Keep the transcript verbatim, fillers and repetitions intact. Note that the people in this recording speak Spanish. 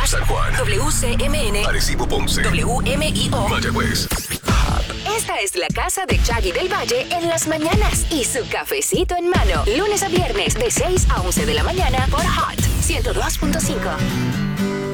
San Juan, W C M N, Arecibo, Ponce, W M I O, Mayagüez. Esta es la casa de Chaggy del Valle en las mañanas y su cafecito en mano. Lunes a viernes de seis a once de la mañana por Hot ciento dos punto cinco.